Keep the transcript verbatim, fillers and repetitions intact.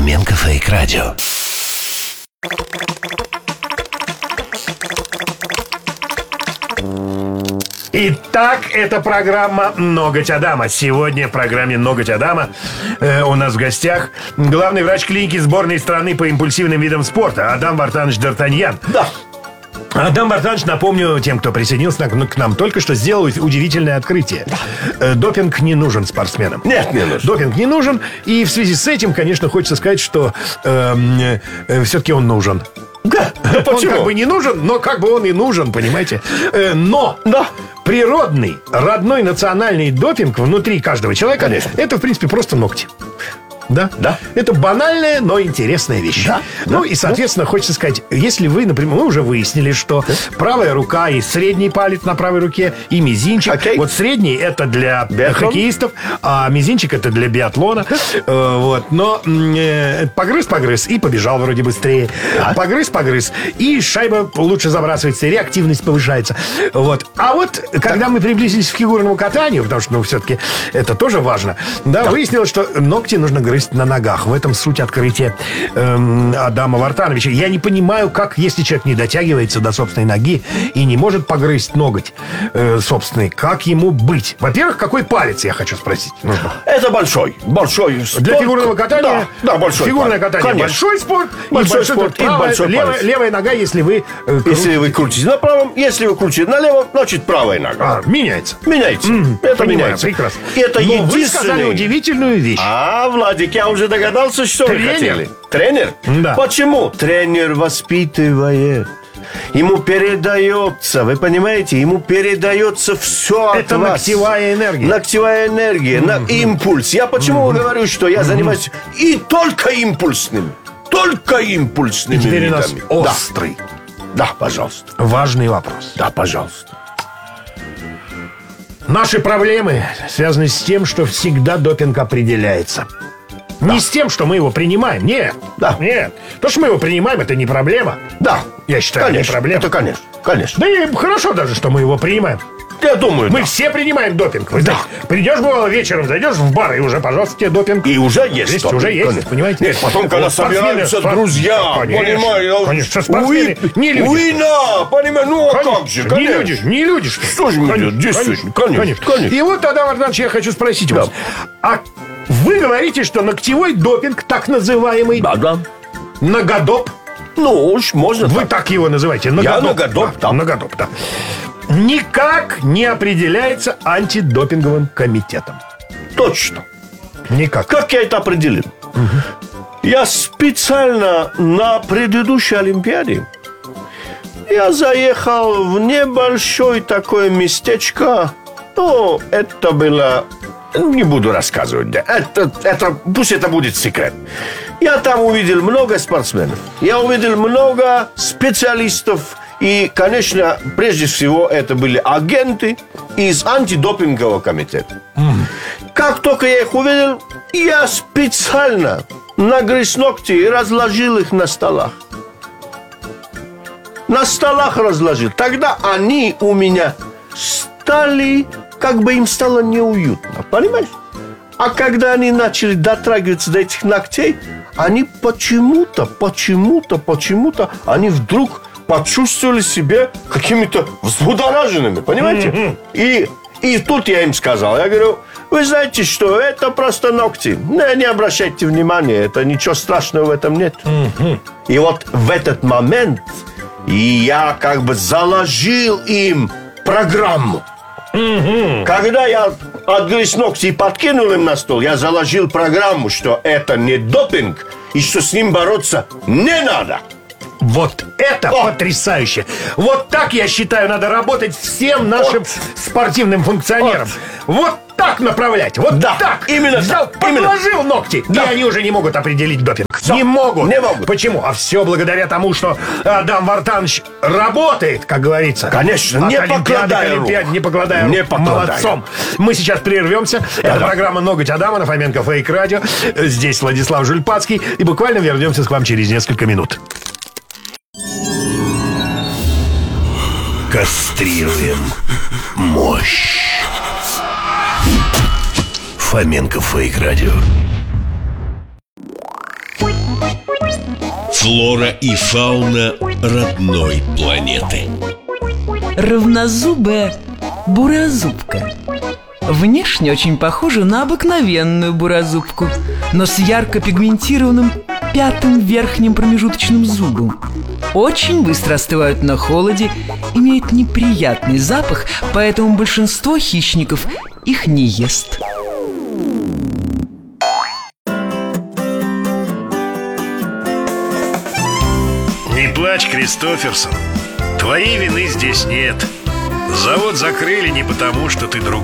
Фоменко Фейк Радио. Итак, это программа «Ноготь Адама». Сегодня в программе «Ноготь Адама» э, у нас в гостях главный врач клиники сборной страны по импульсивным видам спорта Адам Вартанович Д'Артаньян. Да. Адам Вартанович, напомню тем, кто присоединился к нам, только что сделал удивительное открытие. Да. Допинг не нужен спортсменам. Нет, не нужен. Допинг не нужен. И в связи с этим, конечно, хочется сказать, что э, э, все-таки он нужен. Да. Он как бы не нужен, но как бы он и нужен, понимаете? Э, но да. природный, родной национальный допинг внутри каждого человека, конечно, это, в принципе, просто ногти. Да? Да. Это банальная, но интересная вещь. Да. Ну да. и, соответственно, да. хочется сказать, если вы, например, мы уже выяснили, что да. правая рука и средний палец на правой руке, и мизинчик. Okay. Вот средний это для Биатлон. хоккеистов, а мизинчик это для биатлона. э, вот. Но э, погрыз-погрыз и побежал вроде быстрее. Да. Погрыз-погрыз и шайба лучше забрасывается, и реактивность повышается. Вот. А вот когда так. мы приблизились к фигурному катанию, потому что, ну, все-таки это тоже важно, да, да. выяснилось, что ногти нужно грызть на ногах. В этом суть открытия эм, Адама Вартановича. Я не понимаю, как, если человек не дотягивается до собственной ноги и не может погрызть ноготь э, собственный, как ему быть? Во-первых, какой палец, я хочу спросить, нужно? Это большой. Большой спорт. Для фигурного катания? Да, да, большой. Фигурное палец. катание. Конечно. Большой спорт. Большой, большой спорт. Правая, и большой левая, палец. левая нога, если вы э, Если вы крутите на правом, если вы крутите на левом, значит правая нога. А, меняется. Меняется. Mm, это понимаю, меняется. Прекрасно. Это Но единственный... вы сказали удивительную вещь. А, Владик, я уже догадался, что Тренер. вы хотели. Тренер? Да. Почему? Тренер воспитывает. Ему передается, вы понимаете, ему передается все Это от вас. ногтевая энергия. Ногтевая энергия, mm-hmm. на импульс. Я почему mm-hmm. говорю, что я занимаюсь mm-hmm. и только импульсным. Только импульсными и теперь видами. У нас острый. Да. да, пожалуйста. Важный вопрос. Да, пожалуйста. Наши проблемы связаны с тем, что всегда допинг определяется. Да. Не с тем, что мы его принимаем. Нет. Да. Нет. То, что мы его принимаем, это не проблема. Да. Я считаю, конечно, не проблема. Это конечно. Конечно. Да и хорошо даже, что мы его принимаем. Я думаю, Мы да. все принимаем допинг. Вы да. знаете, придешь, бывало, вечером, зайдешь в бар, и уже, пожалуйста, тебе допинг. И уже есть. Есть, уже есть, конечно. Понимаете? Нет, потом, когда вот собираются спортсмены, друзья, конечно, понимаешь, конечно, спортсмены не люди. Уина, понимаешь, ну а конечно, как же, конечно. Не люди, не люди, что Что же не люди, действительно, конечно, конечно, конечно. И вот, Адам Вартанович, я хочу спросить да. вас. А вы говорите, что ногтевой допинг, так называемый, да, да. ногодоп? Ну, уж можно Вы так, так его называете? Ногодоп. Я ногодоп, да. да. Ногодоп, да. Никак не определяется антидопинговым комитетом. Точно. Никак. Как я это определил? Угу. Я специально на предыдущей Олимпиаде я заехал в небольшое такое местечко. Ну, это было... Не буду рассказывать, да. Это, это, пусть это будет секрет. Я там увидел много спортсменов. Я увидел много специалистов. И, конечно, прежде всего, это были агенты из антидопингового комитета. Mm. Как только я их увидел, я специально нагрыз ногти и разложил их на столах. На столах разложил. Тогда они у меня стали, как бы им стало неуютно. Понимаешь? А когда они начали дотрагиваться до этих ногтей, они почему-то, почему-то, почему-то, они вдруг... почувствовали себя какими-то взбудораженными, понимаете? Mm-hmm. И, и тут я им сказал, я говорю, вы знаете что, это просто ногти. Не, не обращайте внимания, это ничего страшного в этом нет. Mm-hmm. И вот в этот момент я как бы заложил им программу. Mm-hmm. Когда я отгрыз ногти и подкинул им на стол, я заложил программу, что это не допинг и что с ним бороться не надо. Вот это О! потрясающе. Вот так, я считаю, надо работать всем нашим вот. спортивным функционерам. Вот. вот так направлять. Вот да. так. Именно Взял, так. подложил Именно. ногти. Да. И они уже не могут определить допинг. Все. Не могут. Не могут. Почему? А все благодаря тому, что Адам Вартанович работает, как говорится. Конечно. От не покладая рук. Не покладая не рук. покладая. Молодцом. Мы сейчас прервемся. Да, Это да. программа «Ноготь Адама» на Фоменко Фейк Радио. Здесь Владислав Жульпацкий. И буквально вернемся к вам через несколько минут. Кастрируем мощь. Фоменко Фейк Радио. Флора и фауна родной планеты. Равнозубая бурозубка. Внешне очень похожа на обыкновенную бурозубку, но с ярко пигментированным пятым верхним промежуточным зубом. Очень быстро остывают на холоде, имеют неприятный запах, поэтому большинство хищников их не ест. Не плачь, Кристоферсон. Твоей вины здесь нет. Завод закрыли не потому, что ты друг